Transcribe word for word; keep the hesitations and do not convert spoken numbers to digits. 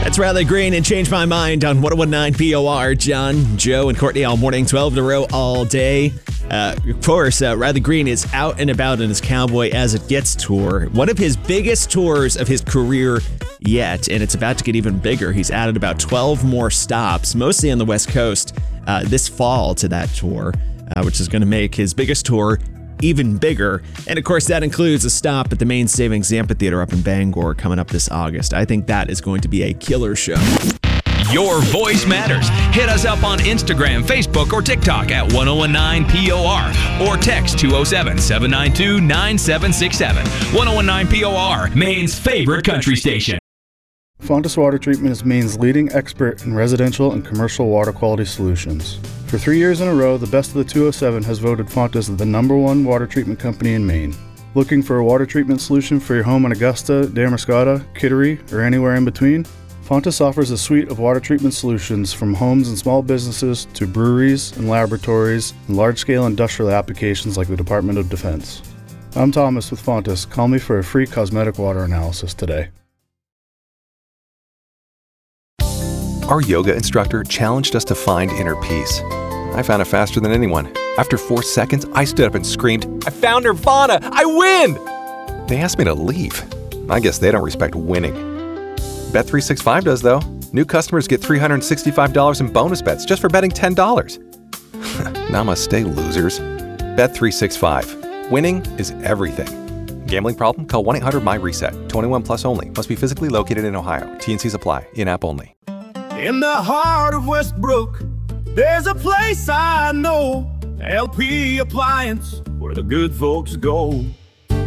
That's Riley Green and Change My Mind on one oh one point nine P O R. John, Joe, and Courtney all morning, twelve in a row all day. Uh, of course, uh, Riley Green is out and about on his Cowboy As It Gets tour, one of his biggest tours of his career yet, and it's about to get even bigger. He's added about twelve more stops, mostly on the West Coast, uh, this fall to that tour, uh, which is going to make his biggest tour even bigger. And of course, that includes a stop at the Main Savings Amphitheater up in Bangor coming up this August. I think that is going to be a killer show. Your voice matters. Hit us up on Instagram, Facebook, or TikTok at one oh one nine P O R or text two oh seven, seven nine two, nine seven six seven. one oh one nine P O R, Maine's favorite country station. Fontis Water Treatment is Maine's leading expert in residential and commercial water quality solutions. For three years in a row, the Best of the two oh seven has voted Fontis the number one water treatment company in Maine. Looking for a water treatment solution for your home in Augusta, Damariscotta, Kittery, or anywhere in between? Fontis offers a suite of water treatment solutions from homes and small businesses to breweries and laboratories and large-scale industrial applications like the Department of Defense. I'm Thomas with Fontis. Call me for a free cosmetic water analysis today. Our yoga instructor challenged us to find inner peace. I found it faster than anyone. After four seconds, I stood up and screamed, "I found Nirvana! I win!" They asked me to leave. I guess they don't respect winning. Bet three sixty-five does, though. New customers get three hundred sixty-five dollars in bonus bets just for betting ten dollars. Namaste, losers. Bet three sixty-five. Winning is everything. Gambling problem? Call one eight hundred M Y reset. twenty-one plus only. Must be physically located in Ohio. T N Cs apply. In-app only. In the heart of Westbrook, there's a place I know, L P Appliance, where the good folks go.